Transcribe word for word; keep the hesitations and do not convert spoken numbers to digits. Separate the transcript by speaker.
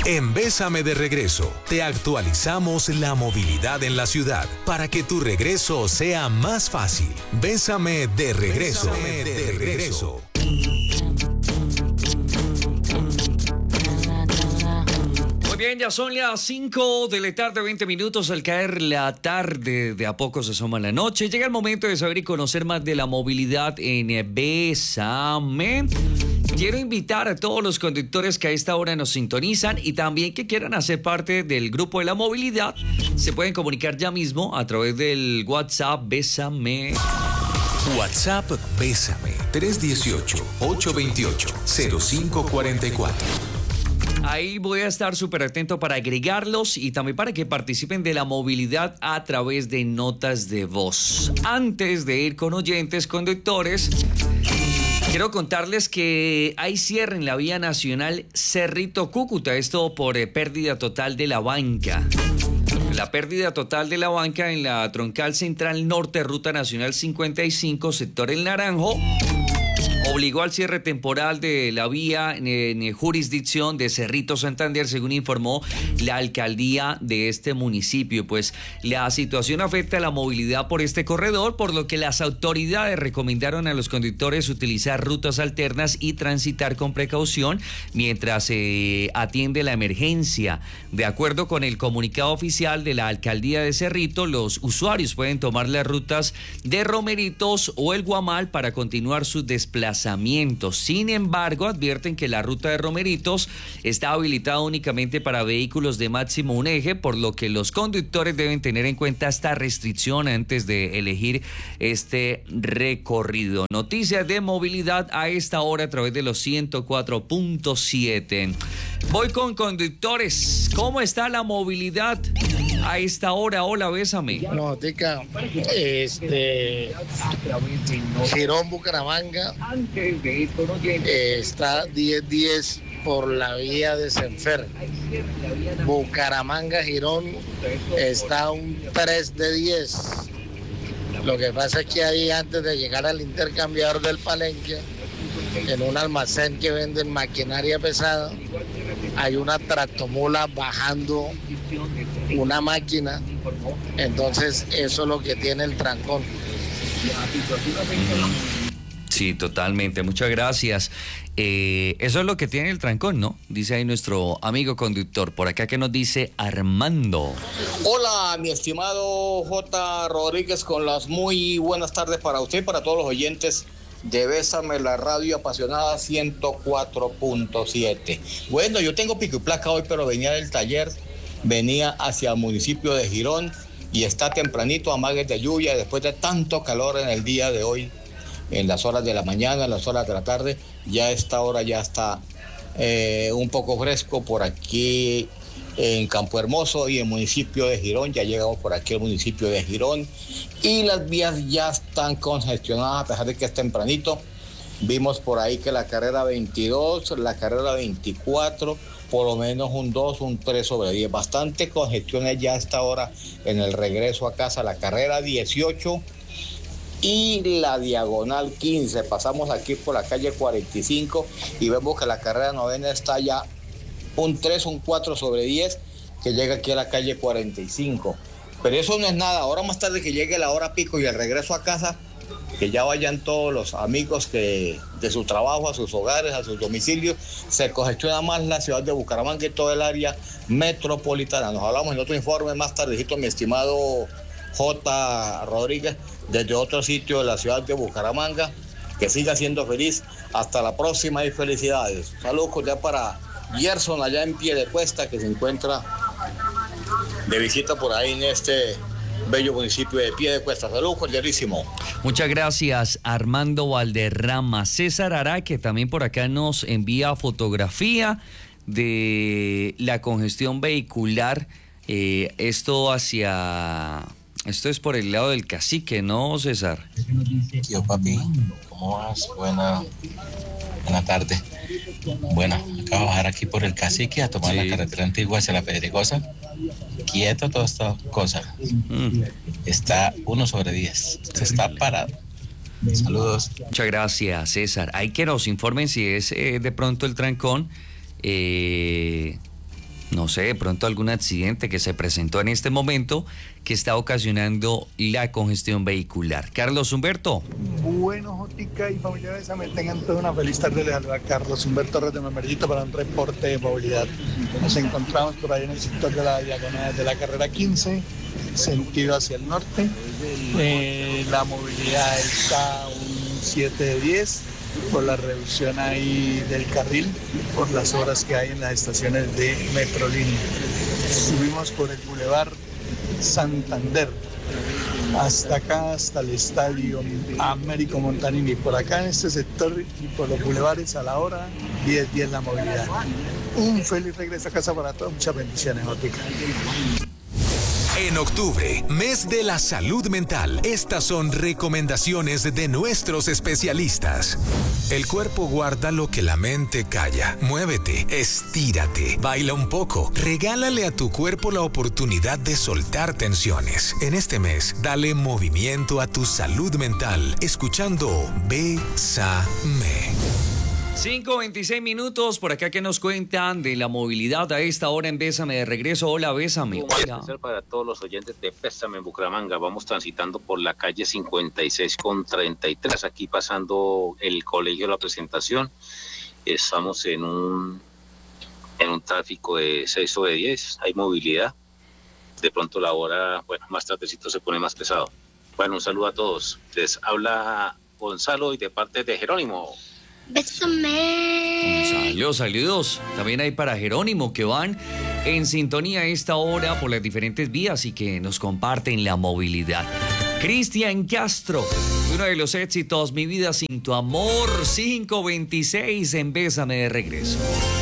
Speaker 1: En Bésame de Regreso, te actualizamos la movilidad en la ciudad para que tu regreso sea más fácil. Bésame de Regreso. Bésame de Regreso.
Speaker 2: Muy bien, ya son las cinco de la tarde, veinte minutos. Al caer la tarde, de a poco se asoma la noche. Llega el momento de saber y conocer más de la movilidad en Bésame. Quiero invitar a todos los conductores que a esta hora nos sintonizan y también que quieran hacer parte del grupo de la movilidad. Se pueden comunicar ya mismo a través del WhatsApp Bésame.
Speaker 1: WhatsApp Bésame tres uno ocho, ocho dos ocho, cero cinco cuatro cuatro.
Speaker 2: Ahí voy a estar súper atento para agregarlos y también para que participen de la movilidad a través de notas de voz. Antes de ir con oyentes, conductores, quiero contarles que hay cierre en la vía nacional Cerrito-Cúcuta, esto por eh, pérdida total de la banca. La pérdida total de la banca en la troncal central norte, ruta nacional cincuenta y cinco, sector El Naranjo, obligó al cierre temporal de la vía en, en jurisdicción de Cerrito Santander, según informó la alcaldía de este municipio. Pues la situación afecta a la movilidad por este corredor, por lo que las autoridades recomendaron a los conductores utilizar rutas alternas y transitar con precaución mientras se eh, atiende la emergencia. De acuerdo con el comunicado oficial de la alcaldía de Cerrito, los usuarios pueden tomar las rutas de Romeritos o El Guamal para continuar su desplazamiento. Sin embargo, advierten que la ruta de Romeritos está habilitada únicamente para vehículos de máximo un eje, por lo que los conductores deben tener en cuenta esta restricción antes de elegir este recorrido. Noticias de movilidad a esta hora a través de los ciento cuatro punto siete. Voy con conductores. ¿Cómo está la movilidad a esta hora? Hola, Bésame.
Speaker 3: No, tica, este, Girón Bucaramanga eh, está diez diez por la vía de Senfer. Bucaramanga Girón está un tres de diez. Lo que pasa es que ahí, antes de llegar al intercambiador del Palenque, en un almacén que venden maquinaria pesada, hay una tractomula bajando una máquina, entonces eso es lo que tiene el trancón.
Speaker 2: Sí, totalmente, muchas gracias. Eh, eso es lo que tiene el trancón, ¿no? Dice ahí nuestro amigo conductor. Por acá, que nos dice Armando.
Speaker 4: Hola, mi estimado J. Rodríguez, con las muy buenas tardes para usted y para todos los oyentes de Bésame, la radio apasionada ciento cuatro punto siete. Bueno, yo tengo pico y placa hoy, pero venía del taller, venía hacia el municipio de Girón y está tempranito, amagues de lluvia, después de tanto calor en el día de hoy, en las horas de la mañana, en las horas de la tarde, ya a esta hora ya está eh, un poco fresco por aquí en Campo Hermoso y el municipio de Girón. Ya llegamos por aquí al municipio de Girón y las vías ya están congestionadas a pesar de que es tempranito. Vimos por ahí que la carrera veintidós, la carrera veinticuatro, por lo menos un dos, un tres sobre diez. Bastante congestiones ya a esta hora en el regreso a casa. La carrera dieciocho y la diagonal quince. Pasamos aquí por la calle cuarenta y cinco y vemos que la carrera novena está ya un tres, un cuatro sobre diez, que llega aquí a la calle cuarenta y cinco. Pero eso no es nada. Ahora más tarde que llegue la hora pico y el regreso a casa, que ya vayan todos los amigos que de su trabajo a sus hogares, a sus domicilios, se congestiona más la ciudad de Bucaramanga y todo el área metropolitana. Nos hablamos en otro informe más tardecito, mi estimado J. Rodríguez, desde otro sitio de la ciudad de Bucaramanga. Que siga siendo feliz. Hasta la próxima y felicidades. Saludos cordiales para Gerson allá en Piedecuesta, que se encuentra de visita por ahí en este bello municipio de Piedecuesta. Saludos cordialísimo.
Speaker 2: Muchas gracias, Armando Valderrama. César Ará, que también por acá nos envía fotografía de la congestión vehicular. Eh, esto hacia... Esto es por el lado del Cacique, ¿no, César?
Speaker 5: Tío papi, ¿cómo vas? Buena, buena tarde. Bueno, acabo de bajar aquí por el Cacique a tomar sí. la carretera antigua hacia la Pedregosa. Quieto toda esta cosa. Mm. Está uno sobre diez. Se está parado. Saludos.
Speaker 2: Muchas gracias, César. Hay que nos informen si es eh, de pronto el trancón. Eh... no sé, de pronto algún accidente que se presentó en este momento que está ocasionando la congestión vehicular. Carlos Humberto.
Speaker 6: Bueno, Jotica y familia Bésame, tengan toda una feliz tarde. Les saluda Carlos Humberto Torres de Memerito para un reporte de movilidad. Nos encontramos por ahí en el sector de la diagonal de la carrera quince, sentido hacia el norte. Eh, la movilidad está un siete de diez por la reducción ahí del carril, por las horas que hay en las estaciones de Metrolínea. Subimos por el Boulevard Santander hasta acá, hasta el estadio Américo Montanini. Por acá en este sector y por los bulevares a la hora diez diez la movilidad. Un feliz regreso a casa para todos. Muchas bendiciones, Ótica.
Speaker 1: En octubre, mes de la salud mental, estas son recomendaciones de nuestros especialistas. El cuerpo guarda lo que la mente calla. Muévete, estírate, baila un poco. Regálale a tu cuerpo la oportunidad de soltar tensiones. En este mes, dale movimiento a tu salud mental, escuchando Bésame.
Speaker 2: cinco veintiséis minutos, por acá que nos cuentan de la movilidad a esta hora en Bésame de regreso. Hola, Bésame.
Speaker 7: Un especial para todos los oyentes de Bésame en Bucaramanga. Vamos transitando por la calle cincuenta y seis con treinta y tres, aquí pasando el colegio de la Presentación. Estamos en un, en un tráfico de seis o de diez, hay movilidad. De pronto la hora, bueno, más tardecito se pone más pesado. Bueno, un saludo a todos. Les habla Gonzalo y de parte de Jerónimo.
Speaker 8: Bésame.
Speaker 2: Saludos, saludos. También hay para Jerónimo que van en sintonía a esta hora por las diferentes vías y que nos comparten la movilidad. Cristian Castro, uno de los éxitos, Mi vida sin tu amor, cinco veintiséis en Bésame de regreso.